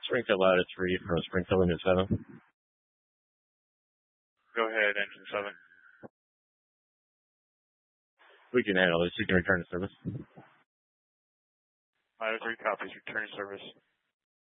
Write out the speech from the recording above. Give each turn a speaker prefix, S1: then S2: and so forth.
S1: Springfield Lattice 3 from Springfield Engine 7.
S2: Go ahead, Engine 7.
S1: We can handle this. You can return to service.
S2: Lattice 3 copies. Return to service.